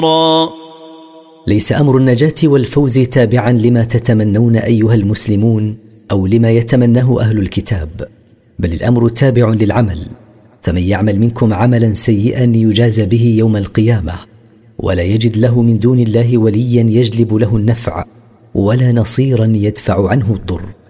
ليس أمر النجاة والفوز تابعا لما تتمنون أيها المسلمون أو لما يتمناه أهل الكتاب، بل الأمر تابع للعمل. فمن يعمل منكم عملا سيئا يجازى به يوم القيامة، ولا يجد له من دون الله وليا يجلب له النفع ولا نصيرا يدفع عنه الضر.